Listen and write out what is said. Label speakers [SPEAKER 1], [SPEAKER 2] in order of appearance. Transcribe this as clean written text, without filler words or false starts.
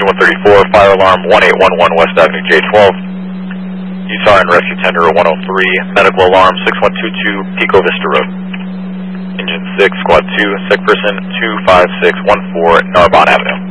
[SPEAKER 1] Engine 134, fire alarm 1811 West Avenue J12. Utah and rescue tender 103, medical alarm 6122 Pico Vista Road. Engine 6, squad 2, sick person 25614 Narbonne Avenue.